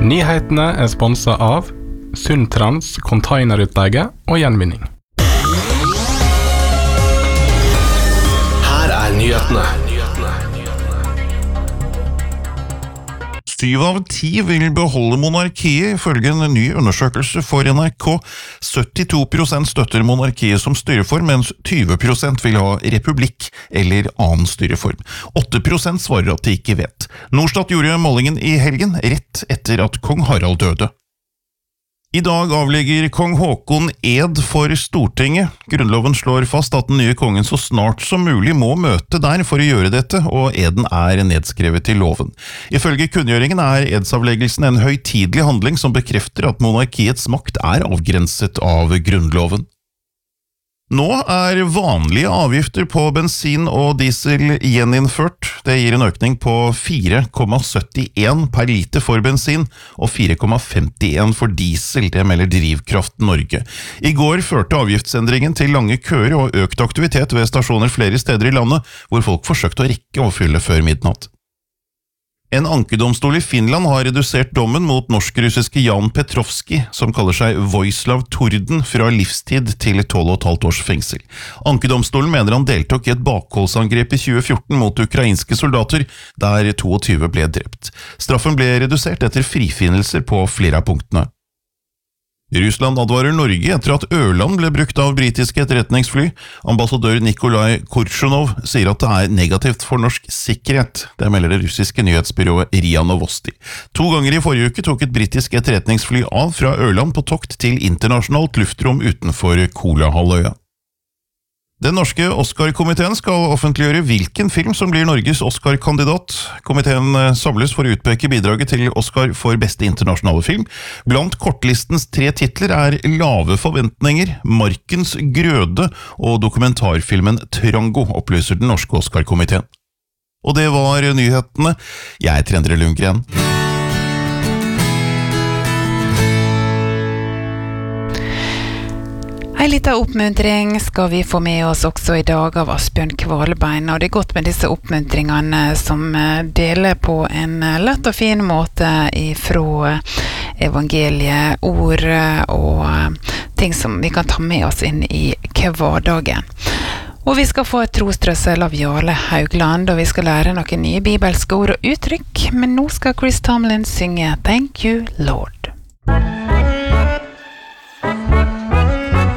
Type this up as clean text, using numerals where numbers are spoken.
Nyhetene sponset av Sundtrans containerutleie og gjenvinning. Her nyhetene. 7 av 10 vil beholde monarkiet, ifølge en ny undersøkelse for NRK. 72% støtter monarkiet som styreform, mens 20% vil ha republikk eller annen styreform. 8% svarer at de ikke vet. Norstat gjorde målingen i helgen, rett etter at kong Harald døde. I dag avlegger kong Håkon ed for Stortinget. Grunnloven slår fast at den nye kongen så snart som mulig må møte der for å gjøre dette, og eden nedskrevet i loven. Ifølge kunngjøringen edsavleggelsen en høytidelig handling som bekrefter at monarkiets makt avgrenset av grunnloven. Nå vanlige avgifter på bensin og diesel gjeninnført. Det gir en økning på 4,71 per liter for bensin og 4,51 for diesel, det melder Drivkraft Norge. I går førte avgiftsendringen til lange køer og økt aktivitet ved stasjoner flere steder i landet, hvor folk forsøkte å rekke å fylle før midnatt. En ankedomstol i Finland har redusert dommen mot norsk-russiske Jan Petrovski, som kaller seg Vojislav Torden, fra livstid til 12,5 års fengsel. Ankedomstolen mener han deltok i et bakholdsangrep i 2014 mot ukrainske soldater, der 22 ble drept. Straffen ble redusert etter frifinnelser på flere av punktene. Russland advarer Norge etter at Ørland ble brukt av britiske etterretningsfly. Ambassadør Nikolai Korshunov sier at det negativt for norsk sikkerhet. Det melder det russiske nyhetsbyrået RIA Novosti. 2 ganger i forrige uke tok et britisk etterretningsfly av fra Ørland på tokt til internasjonalt luftrom utenfor Kolahalvøya. Den norske Oscar-komiteen skal offentliggjøre hvilken film som blir Norges Oscar-kandidat. Komiteen samles for å utpeke bidraget til Oscar for beste internasjonale film. Blant kortlistens 3 titler Lave forventninger, Markens grøde og dokumentarfilmen Trango, opplyser den norske Oscar-komiteen. Og det var nyhetene. Jeg Endre Lundgren. En liten oppmuntring skal vi få med oss også i dag av Asbjørn Kvalbein, og det godt med disse oppmuntringene som deler på en lett og fin måte ifra evangeliet, ord og ting som vi kan ta med oss inn i hverdagen. Og vi skal få et trostrøssel av Jarle Haugland, og vi skal lære noen nye bibelske ord og uttrykk, men nå skal Chris Tomlin synge Thank You, Lord.